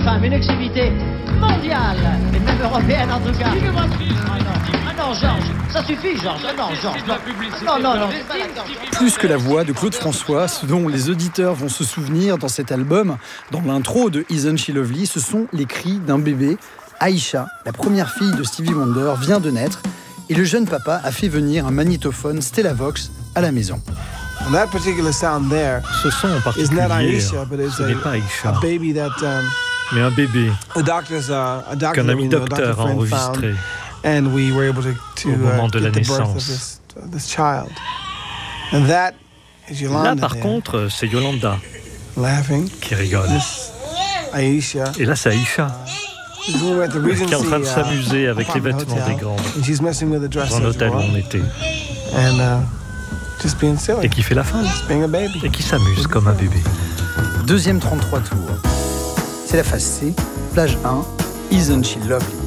femme, une exhibité mondiale, et même européenne en tout cas. Ah non, Georges, ça suffit, Georges. Ah non, Georges, non. Plus que la voix de Claude François, ce dont les auditeurs vont se souvenir dans cet album, dans l'intro de Isn't She Lovely, ce sont les cris d'un bébé. Aïcha, la première fille de Stevie Wonder, vient de naître et le jeune papa a fait venir un magnétophone Stellavox à la maison. Ce son en particulier, ce n'est pas Aïcha, mais un bébé qu'un ami docteur a enregistré au moment de la naissance. Là, par contre, c'est Yolanda qui rigole. Et là, c'est Aïcha qui est en train de s'amuser avec les vêtements des grands dans un hôtel où on était. Et qui fait la femme et qui s'amuse comme un bébé. Deuxième 33 tours. C'est la phase C, plage 1, Isn't She Lovely.